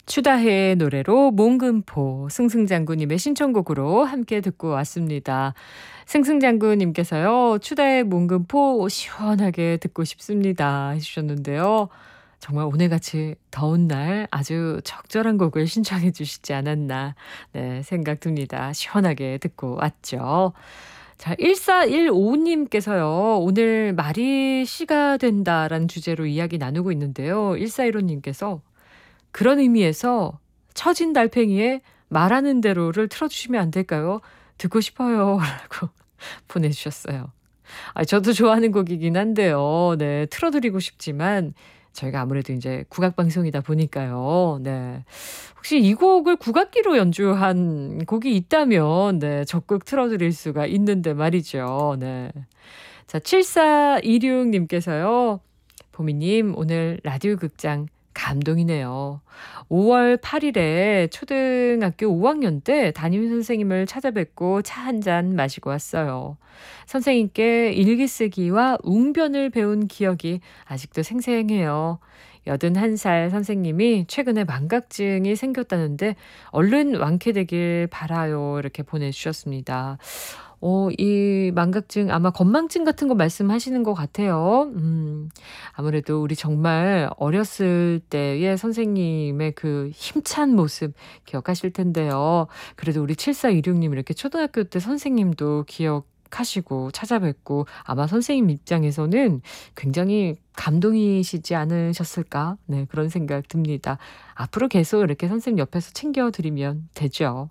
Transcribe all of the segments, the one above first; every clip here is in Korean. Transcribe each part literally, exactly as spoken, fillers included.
추다해의 노래로 몽금포 승승장구님의 신청곡으로 함께 듣고 왔습니다. 승승장구님께서요. 추다해 몽금포 시원하게 듣고 싶습니다 해주셨는데요. 정말 오늘같이 더운 날 아주 적절한 곡을 신청해 주시지 않았나 네, 생각 듭니다. 시원하게 듣고 왔죠. 자, 일사일오님께서요. 오늘 말이 시가 된다라는 주제로 이야기 나누고 있는데요. 일사일오님께서 그런 의미에서 처진 달팽이의 말하는 대로를 틀어주시면 안 될까요? 듣고 싶어요 라고 보내주셨어요. 아, 저도 좋아하는 곡이긴 한데요. 네, 틀어드리고 싶지만 저희가 아무래도 이제 국악방송이다 보니까요. 네. 혹시 이 곡을 국악기로 연주한 곡이 있다면 네, 적극 틀어드릴 수가 있는데 말이죠. 네. 자, 칠사이육님께서요. 보미님 오늘 라디오 극장 감동이네요. 오월 팔일에 초등학교 오 학년 때 담임 선생님을 찾아뵙고 차 한 잔 마시고 왔어요. 선생님께 일기 쓰기와 웅변을 배운 기억이 아직도 생생해요. 여든한 살 선생님이 최근에 망각증이 생겼다는데 얼른 완쾌되길 바라요. 이렇게 보내주셨습니다. 어, 이 망각증 아마 건망증 같은 거 말씀하시는 것 같아요. 음, 아무래도 우리 정말 어렸을 때의 선생님의 그 힘찬 모습 기억하실 텐데요. 그래도 우리 칠사이육님 이렇게 초등학교 때 선생님도 기억하시고 찾아뵙고 아마 선생님 입장에서는 굉장히 감동이시지 않으셨을까? 네, 그런 생각 듭니다. 앞으로 계속 이렇게 선생님 옆에서 챙겨드리면 되죠.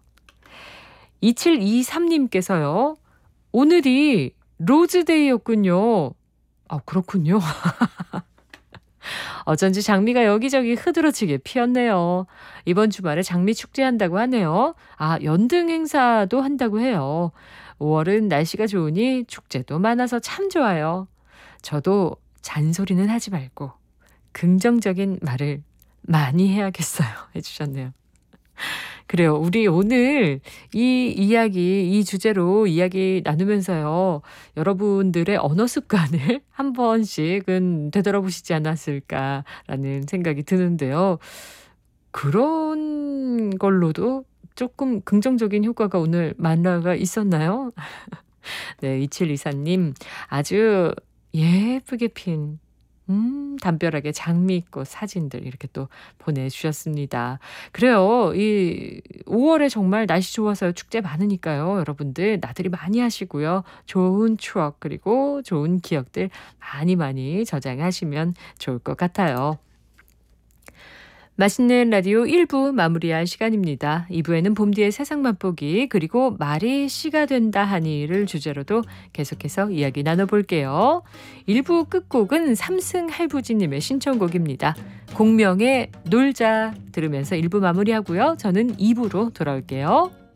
이칠이삼님께서요. 오늘이 로즈데이였군요. 아, 그렇군요. 어쩐지 장미가 여기저기 흐드러지게 피었네요. 이번 주말에 장미 축제한다고 하네요. 아, 연등 행사도 한다고 해요. 오월은 날씨가 좋으니 축제도 많아서 참 좋아요. 저도 잔소리는 하지 말고 긍정적인 말을 많이 해야겠어요. 해주셨네요. 그래요. 우리 오늘 이 이야기, 이 주제로 이야기 나누면서요. 여러분들의 언어 습관을 한 번씩은 되돌아보시지 않았을까라는 생각이 드는데요. 그런 걸로도 조금 긍정적인 효과가 오늘 만나가 있었나요? 네, 이칠이사님 아주 예쁘게 핀 음, 담벼락에 장미꽃 사진들 이렇게 또 보내주셨습니다. 그래요. 이 오월에 정말 날씨 좋아서 축제 많으니까요. 여러분들 나들이 많이 하시고요. 좋은 추억 그리고 좋은 기억들 많이 많이 저장하시면 좋을 것 같아요. 맛있는 라디오 일 부 마무리할 시간입니다. 이 부에는 봄뒤의 세상 맛보기 그리고 말이 시가 된다 하니를 주제로도 계속해서 이야기 나눠볼게요. 일 부 끝곡은 삼승할부지님의 신청곡입니다. 공명의 놀자 들으면서 일 부 마무리하고요. 저는 이 부로 돌아올게요.